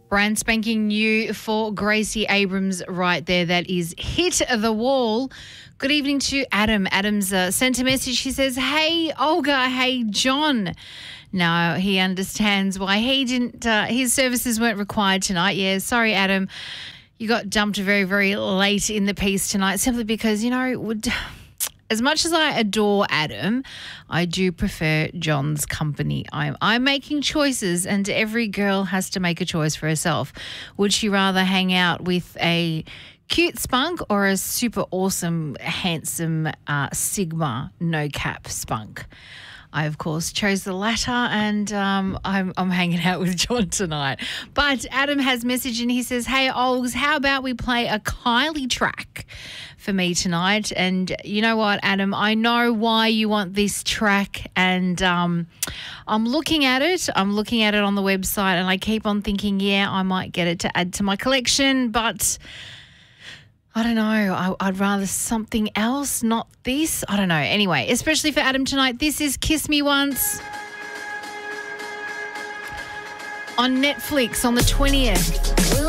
Brand spanking new for Gracie Abrams right there. That is Hit the Wall. Good evening to Adam. Adam's sent a message. He says, hey, Olga, hey, John. Now, he understands why he didn't, his services weren't required tonight. Yeah, sorry, Adam. You got dumped very, very late in the piece tonight simply because, as much as I adore Adam, I do prefer John's company. I'm making choices, and every girl has to make a choice for herself. Would she rather hang out with a cute spunk or a super awesome, handsome Sigma no-cap spunk? I, of course, chose the latter, and I'm hanging out with John tonight. But Adam has messaged and he says, hey, Olgs, how about we play a Kylie track for me tonight? And you know what, Adam, I know why you want this track, and I'm looking at it. I'm looking at it on the website, and I keep on thinking, yeah, I might get it to add to my collection, but I don't know. I'd rather something else, not this. I don't know. Anyway, especially for Adam tonight, this is Kiss Me Once on Netflix on the 20th.